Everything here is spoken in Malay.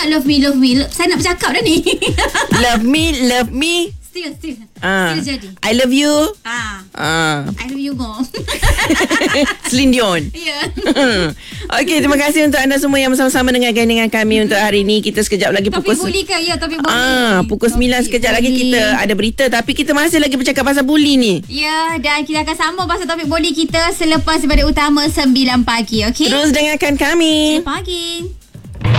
love me. Saya nak bercakap dah ni. Love me. Still jadi. I love you. I love you more. Celine Dion. Ya. Okey, terima kasih untuk anda semua yang bersama-sama dengan kami untuk hari ni. Kita sekejap lagi Topik bully ke? Ya, topik bully. Pukul 9 sekejap lagi kita ada berita. Tapi kita masih lagi bercakap pasal bully ni. Ya, dan kita akan sambung pasal topik bully kita selepas Berita Utama 9 pagi. Okey? Terus dengarkan kami. 9 pagi.